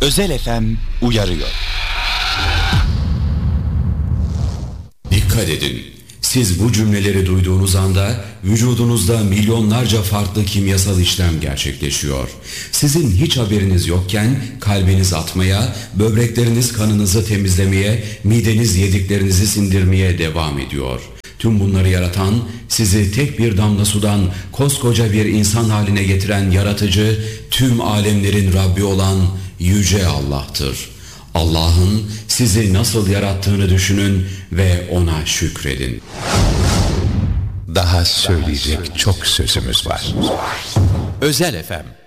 Özel FM uyarıyor. Dikkat edin. Siz bu cümleleri duyduğunuz anda vücudunuzda milyonlarca farklı kimyasal işlem gerçekleşiyor. Sizin hiç haberiniz yokken kalbiniz atmaya, böbrekleriniz kanınızı temizlemeye, mideniz yediklerinizi sindirmeye devam ediyor. Tüm bunları yaratan, sizi tek bir damla sudan koskoca bir insan haline getiren yaratıcı, tüm alemlerin Rabbi olan Yüce Allah'tır. Allah'ın sizi nasıl yarattığını düşünün ve ona şükredin. Daha söyleyecek çok sözümüz var. Özel FM.